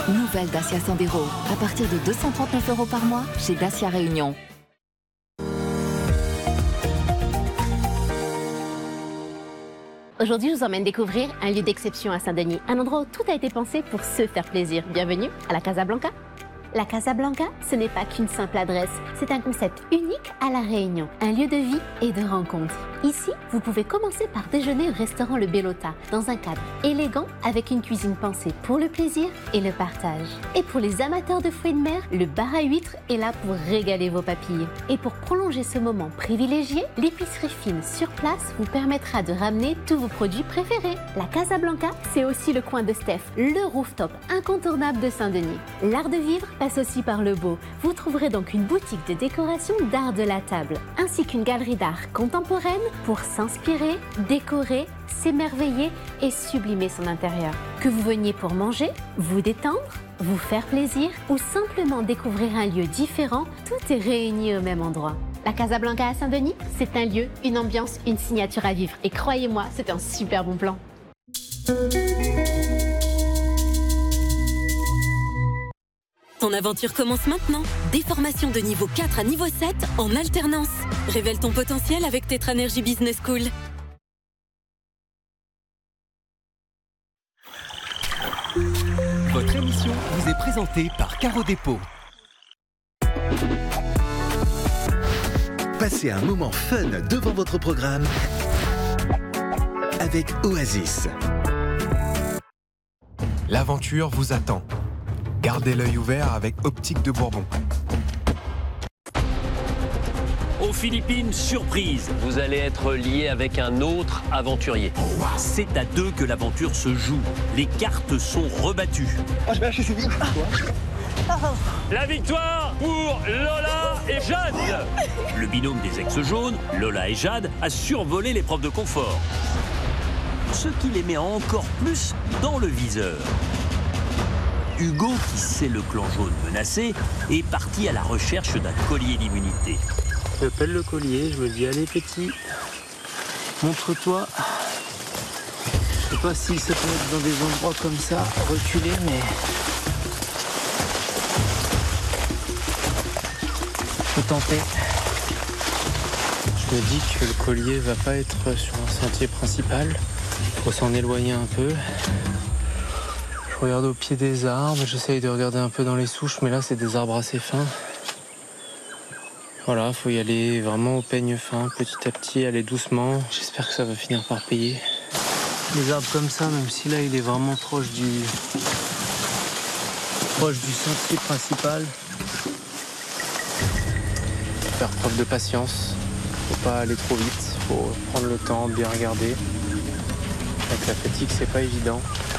Nouvelle Dacia Sandero, à partir de 239 € par mois chez Dacia Réunion. Aujourd'hui, je vous emmène découvrir un lieu d'exception à Saint-Denis, un endroit où tout a été pensé pour se faire plaisir. Bienvenue à la Casa Blanca. La Casa Blanca, ce n'est pas qu'une simple adresse, c'est un concept unique à La Réunion, un lieu de vie et de rencontre. Ici, vous pouvez commencer par déjeuner au restaurant Le Bellota, dans un cadre élégant avec une cuisine pensée pour le plaisir et le partage. Et pour les amateurs de fruits de mer, le bar à huîtres est là pour régaler vos papilles. Et pour prolonger ce moment privilégié, l'épicerie fine sur place vous permettra de ramener tous vos produits préférés. La Casa Blanca, c'est aussi le coin de Steph, le rooftop incontournable de Saint-Denis. L'art de vivre passe aussi par le beau. Vous trouverez donc une boutique de décoration d'art de la table, ainsi qu'une galerie d'art contemporaine pour s'inspirer, décorer, s'émerveiller et sublimer son intérieur. Que vous veniez pour manger, vous détendre, vous faire plaisir ou simplement découvrir un lieu différent, tout est réuni au même endroit. La Casa Blanca à Saint-Denis, c'est un lieu, une ambiance, une signature à vivre. Et croyez-moi, c'est un super bon plan. Ton aventure commence maintenant. Des formations de niveau 4 à niveau 7 en alternance. Révèle ton potentiel avec Tetranergy Business School. Votre émission vous est présentée par Caro Dépôt. Passez un moment fun devant votre programme avec Oasis. L'aventure vous attend. Gardez l'œil ouvert avec Optique de Bourbon. Aux Philippines, surprise, vous allez être lié avec un autre aventurier. C'est à deux que l'aventure se joue. Les cartes sont rebattues. La victoire pour Lola et Jade. Le binôme des ex-jaunes, Lola et Jade, a survolé l'épreuve de confort. Ce qui les met encore plus dans le viseur. Hugo, qui sait le clan jaune menacé, est parti à la recherche d'un collier d'immunité. J'appelle le collier, je me dis allez petit, montre-toi. Je sais pas si ça peut être dans des endroits comme ça, reculé, mais... faut tenter. Je me dis que le collier va pas être sur un sentier principal. Faut s'en éloigner un peu. Je regarde au pied des arbres, j'essaye de regarder un peu dans les souches, mais là c'est des arbres assez fins. Voilà, faut y aller vraiment au peigne fin, petit à petit, aller doucement. J'espère que ça va finir par payer. Les arbres comme ça, même si là il est vraiment proche du sentier principal. Faut faire preuve de patience, faut pas aller trop vite, faut prendre le temps, bien regarder. Avec la fatigue, c'est pas évident.